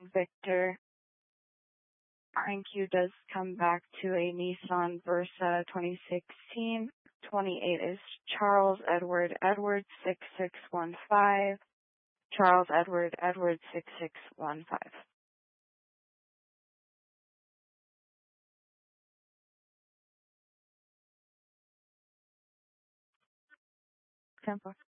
Victor. Thank you does come back to a Nissan Versa 2016. 28 is Charles Edward Edward 6615. Charles Edward Edward 6615. Tempo.